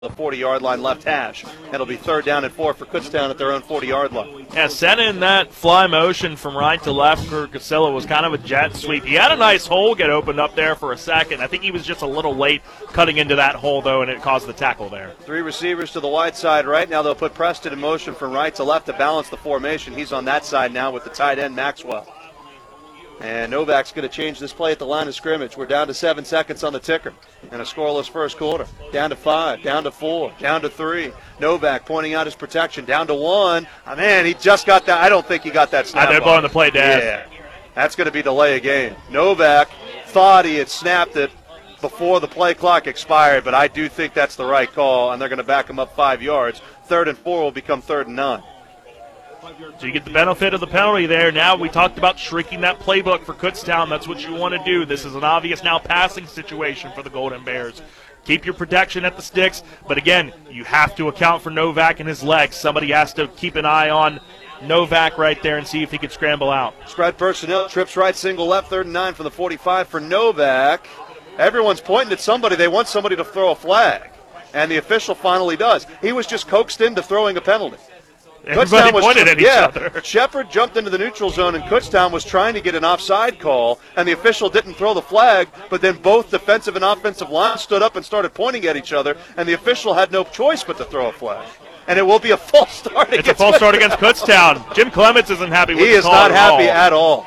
the 40-yard line left hash. It'll be 3rd down and 4 for Kutztown at their own 40-yard line. Yeah, sending that fly motion from right to left for Casilla was kind of a jet sweep. He had a nice hole get opened up there for a second. I think he was just a little late cutting into that hole, though, and it caused the tackle there. 3 receivers to the wide side right now. They'll put Preston in motion from right to left to balance the formation. He's on that side now with the tight end, Maxwell. And Novak's going to change this play at the line of scrimmage. We're down to 7 seconds on the ticker. And a scoreless first quarter. Down to 5, down to 4, down to 3. Novak pointing out his protection. Down to 1. Oh, man, he just got that. I don't think he got that snap. They're blowing the play down. Yeah, that's going to be delay of game. Novak thought he had snapped it before the play clock expired, but I do think that's the right call, and they're going to back him up 5 yards. 3rd and 4 will become 3rd and 9. So you get the benefit of the penalty there. Now we talked about shrinking that playbook for Kutztown. That's what you want to do. This is an obvious now passing situation for the Golden Bears. Keep your protection at the sticks, but again, you have to account for Novak and his legs. Somebody has to keep an eye on Novak right there and see if he can scramble out. Spread personnel, trips right, single left, 3rd and 9 from the 45 for Novak. Everyone's pointing at somebody. They want somebody to throw a flag, and the official finally does. He was just coaxed into throwing a penalty. Everybody pointed at each other. Shepard jumped into the neutral zone, and Kutztown was trying to get an offside call, and the official didn't throw the flag, but then both defensive and offensive line stood up and started pointing at each other, and the official had no choice but to throw a flag. And it will be a false start. It's a false start against Kutztown. Jim Clements isn't happy with the call. He is not happy at all.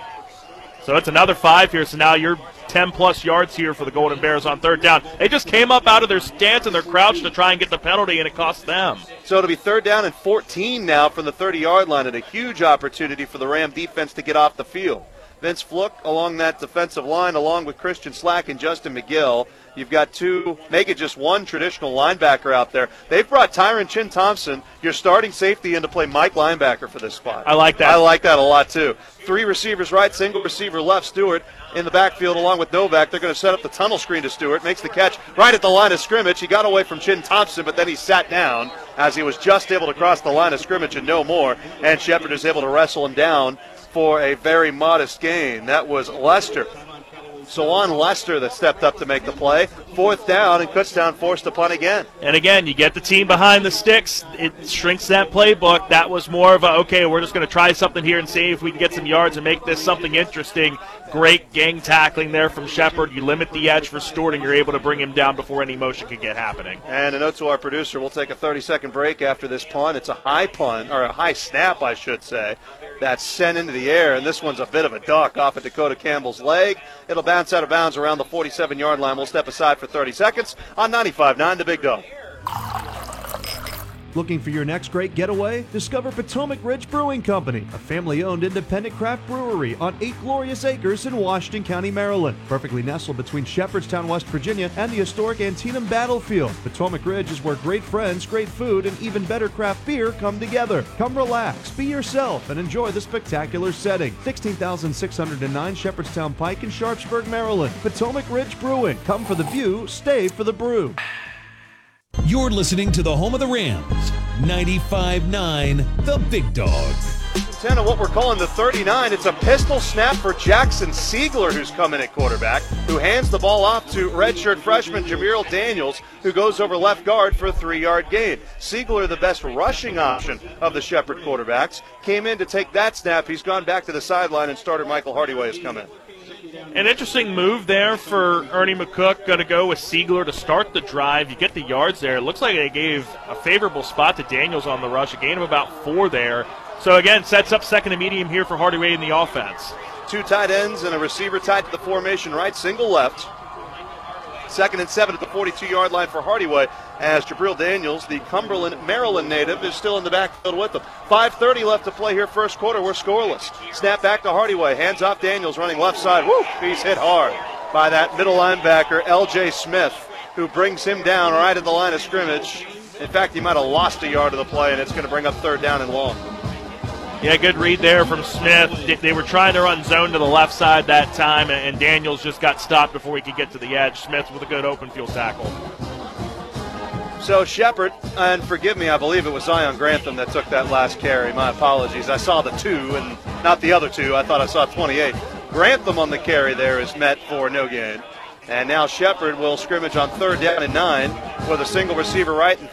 So it's another 5 here, so now you're 10-plus yards here for the Golden Bears on 3rd down. They just came up out of their stance and their crouch to try and get the penalty, and it cost them. So it'll be 3rd down and 14 now from the 30-yard line, and a huge opportunity for the Ram defense to get off the field. Vince Fluke along that defensive line, along with Christian Slack and Justin McGill. You've got 2, make it just 1 traditional linebacker out there. They've brought Tyron Chin Thompson, your starting safety, in to play Mike linebacker for this spot. I like that. I like that a lot, too. 3 receivers right, single receiver left, Stewart in the backfield along with Novak. They're going to set up the tunnel screen to Stewart. Makes the catch right at the line of scrimmage. He got away from Chin Thompson, but then he sat down as he was just able to cross the line of scrimmage and no more. And Shepard is able to wrestle him down for a very modest gain. That was Lester. So on Lester that stepped up to make the play. 4th down, and Kutztown forced to punt again. And again, you get the team behind the sticks. It shrinks that playbook. That was more of a, okay, we're just going to try something here and see if we can get some yards and make this something interesting. Great gang tackling there from Shepard. You limit the edge for Stewart, and you're able to bring him down before any motion can get happening. And a note to our producer, we'll take a 30-second break after this punt. It's a high punt, or a high snap, I should say, that's sent into the air, and this one's a bit of a duck off of Dakota Campbell's leg. It'll bounce out of bounds around the 47-yard line. We'll step aside for 30 seconds on 95.9 The Big Dog. Looking for your next great getaway? Discover Potomac Ridge Brewing Company, a family-owned independent craft brewery on 8 glorious acres in Washington County, Maryland. Perfectly nestled between Shepherdstown, West Virginia, and the historic Antietam battlefield, Potomac Ridge is where great friends, great food, and even better craft beer come together. Come relax, be yourself, and enjoy the spectacular setting. 16,609 Shepherdstown Pike in Sharpsburg, Maryland. Potomac Ridge Brewing. Come for the view, stay for the brew. You're listening to the home of the Rams, 95.9 The Big Dog. 10 of what we're calling the 39. It's a pistol snap for Jackson Siegler, who's coming at quarterback, who hands the ball off to redshirt freshman Jameer Daniels, who goes over left guard for a 3-yard gain. Siegler, the best rushing option of the Shepherd quarterbacks, came in to take that snap. He's gone back to the sideline, and starter Michael Hardyway has come in. An interesting move there for Ernie McCook. Going to go with Siegler to start the drive. You get the yards there. It looks like they gave a favorable spot to Daniels on the rush. A gain of about 4 there. So, again, sets up second and medium here for Hardyway in the offense. 2 tight ends and a receiver tied to the formation right, single left. 2nd and 7 at the 42-yard line for Hardyway, as Jabril Daniels, the Cumberland, Maryland native, is still in the backfield with them. 5:30 left to play here, first quarter. We're scoreless. Snap back to Hardyway. Hands off Daniels, running left side. Woo! He's hit hard by that middle linebacker, L.J. Smith, who brings him down right at the line of scrimmage. In fact, he might have lost a yard of the play, and it's going to bring up 3rd down and long. Yeah, good read there from Smith. They were trying to run zone to the left side that time, and Daniels just got stopped before he could get to the edge. Smith with a good open field tackle. So Shepard, and forgive me, I believe it was Zion Grantham that took that last carry. My apologies. I saw the 2 and not the other 2. I thought I saw 28. Grantham on the carry there is met for no gain. And now Shepherd will scrimmage on 3rd down and 9 with a single receiver right and